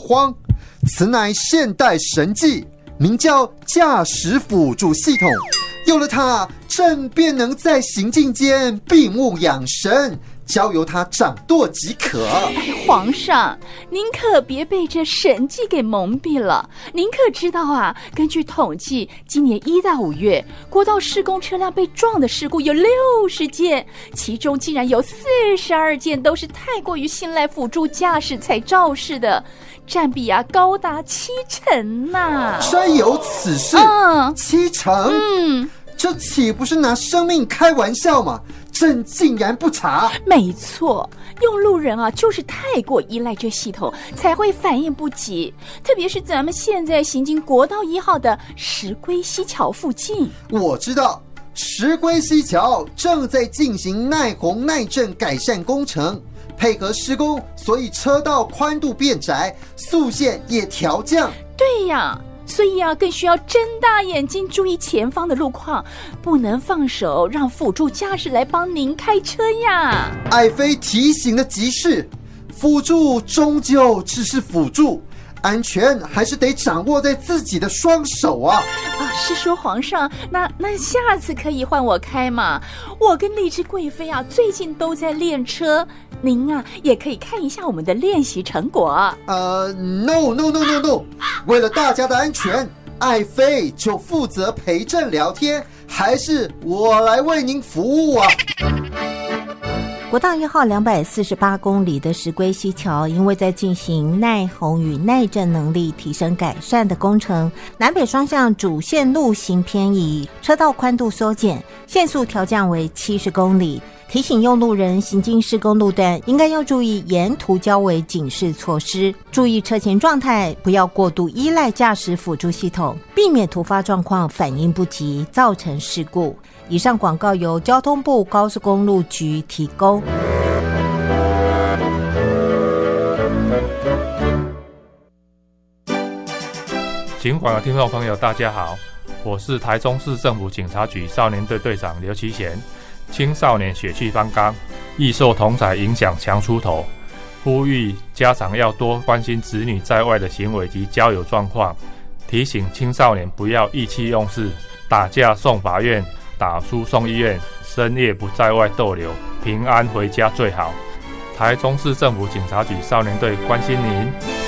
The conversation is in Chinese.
慌。此乃现代神技，名叫驾驶辅助系统。有了它，朕便能在行进间闭目养神，交由他掌舵即可。 皇上，您可别被这神迹给蒙蔽了。您可知道啊，根据统计，今年1到5月，国道施工车辆被撞的事故有60件，其中竟然有42件都是太过于信赖辅助驾驶才肇事的，占比高达70%呐！ 真有此事？70%？这岂不是拿生命开玩笑吗？朕竟然不查。 没错，用路人就是太过依赖这系统，才会反应不及。特别是咱们现在行经国道1号的石龟溪桥附近。 我知道，石龟溪桥正在进行耐洪耐震改善工程，配合施工，所以车道宽度变窄，速限也调降。 对呀，所以更需要睁大眼睛注意前方的路况，不能放手让辅助驾驶来帮您开车呀。 爱妃提醒的极是，辅助终究只是辅助，安全还是得掌握在自己的双手啊！ 是说皇上，那下次可以换我开嘛？我跟荔枝贵妃最近都在练车，您也可以看一下我们的练习成果。 No， 为了大家的安全，爱妃就负责陪朕聊天，还是我来为您服务啊？ 国道1号248公里的石龟溪桥，因为在进行耐洪与耐震能力提升改善的工程，南北双向主线路行偏移，车道宽度缩减，限速调降为70公里。提醒用路人行经施工路段，应该要注意沿途交围警示措施，注意车前状态，不要过度依赖驾驶辅助系统，避免突发状况反应不及，造成事故。以上广告由交通部高速公路局提供。 警广的听众朋友大家好，我是台中市政府警察局少年队队长刘其贤。青少年血气方刚，易受同侪影响强出头，呼吁家长要多关心子女在外的行为及交友状况，提醒青少年不要意气用事，打架送法院，打输送医院，深夜不在外逗留，平安回家最好。台中市政府警察局少年队关心您。